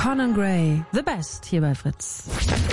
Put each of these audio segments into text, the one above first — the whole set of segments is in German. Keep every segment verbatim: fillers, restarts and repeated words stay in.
Conan Gray, The Best, hier bei Fritz.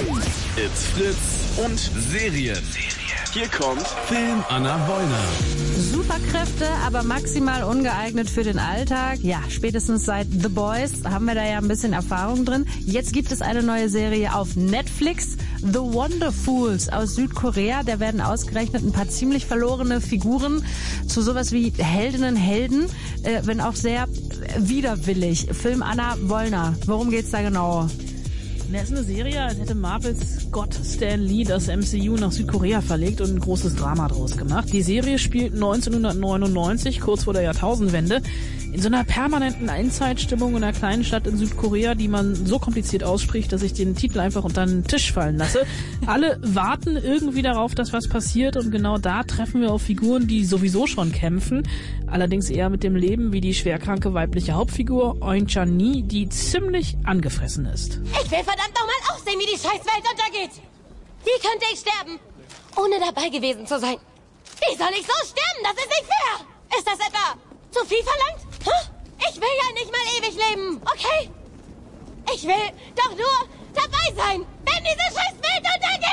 It's Fritz und Serien. Hier kommt Film Anna Wollner. Superkräfte, aber maximal ungeeignet für den Alltag. Ja, spätestens seit The Boys haben wir da ja ein bisschen Erfahrung drin. Jetzt gibt es eine neue Serie auf Netflix. The Wonderfools aus Südkorea. Da werden ausgerechnet ein paar ziemlich verlorene Figuren zu sowas wie Heldinnen, Helden, äh, wenn auch sehr widerwillig. Film Anna Wollner. Worum geht's da genau? Das ist eine Serie, als hätte Marvels Gott Stan Lee das M C U nach Südkorea verlegt und ein großes Drama draus gemacht. Die Serie spielt neunzehnhundertneunundneunzig, kurz vor der Jahrtausendwende, in so einer permanenten Endzeitstimmung in einer kleinen Stadt in Südkorea, die man so kompliziert ausspricht, dass ich den Titel einfach unter den Tisch fallen lasse. Alle warten irgendwie darauf, dass was passiert, und genau da treffen wir auf Figuren, die sowieso schon kämpfen, allerdings eher mit dem Leben wie die schwerkranke weibliche Hauptfigur Eun Chan-ni, die ziemlich angefressen ist. Ich will verdammt nochmal auch sehen, wie die Scheißwelt untergeht. Wie könnte ich sterben, ohne dabei gewesen zu sein? Wie soll ich so sterben? Das ist nicht fair. Ist das etwa zu viel verlangt? Ich will ja nicht mal ewig leben, okay? Ich will doch nur dabei sein, wenn diese Scheißwelt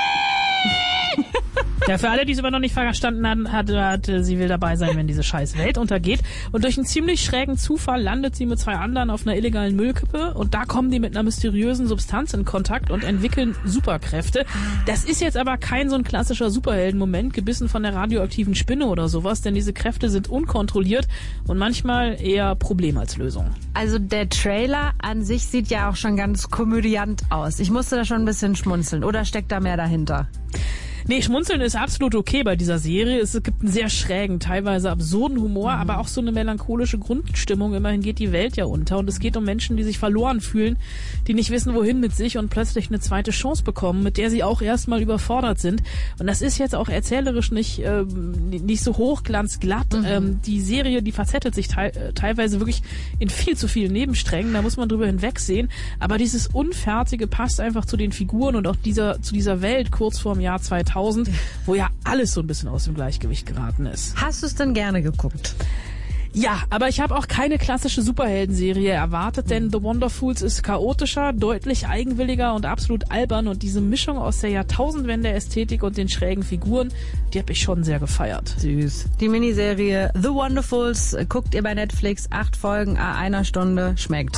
untergeht! Ja, für alle, die es aber noch nicht verstanden haben, hat, hat, sie will dabei sein, wenn diese scheiß Welt untergeht. Und durch einen ziemlich schrägen Zufall landet sie mit zwei anderen auf einer illegalen Müllkippe, und da kommen die mit einer mysteriösen Substanz in Kontakt und entwickeln Superkräfte. Das ist jetzt aber kein so ein klassischer Superhelden-Moment, gebissen von der radioaktiven Spinne oder sowas, denn diese Kräfte sind unkontrolliert und manchmal eher Problem als Lösung. Also der Trailer an sich sieht ja auch schon ganz komödiant aus. Ich musste da schon ein bisschen schmunzeln. Oder steckt da mehr dahinter? Nee, schmunzeln ist absolut okay bei dieser Serie. Es gibt einen sehr schrägen, teilweise absurden Humor, mhm. aber auch so eine melancholische Grundstimmung. Immerhin geht die Welt ja unter, und es geht um Menschen, die sich verloren fühlen, die nicht wissen, wohin mit sich und plötzlich eine zweite Chance bekommen, mit der sie auch erstmal überfordert sind. Und das ist jetzt auch erzählerisch nicht äh, nicht so hochglanzglatt. Mhm. Ähm, die Serie, die verzettelt sich te- teilweise wirklich in viel zu vielen Nebensträngen. Da muss man drüber hinwegsehen. Aber dieses Unfertige passt einfach zu den Figuren und auch dieser zu dieser Welt kurz vor dem Jahr zweitausend. Wo ja alles so ein bisschen aus dem Gleichgewicht geraten ist. Hast du es denn gerne geguckt? Ja, aber ich habe auch keine klassische Superheldenserie erwartet, denn The Wonderfools ist chaotischer, deutlich eigenwilliger und absolut albern, und diese Mischung aus der Jahrtausendwende-Ästhetik und den schrägen Figuren, die habe ich schon sehr gefeiert. Süß. Die Miniserie The Wonderfools guckt ihr bei Netflix, acht Folgen, a einer Stunde, schmeckt.